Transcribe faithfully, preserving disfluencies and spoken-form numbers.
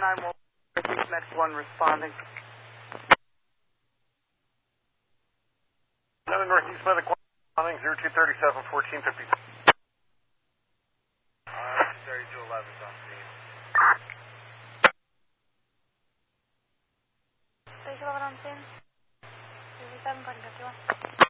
nine one one, Med one responding. seven Northeast Medic one responding, zero two three seven, fourteen fifty. Uh, thirty-two eleven is on scene. thirty-two eleven on scene. thirty-seven, fourteen fifty-one.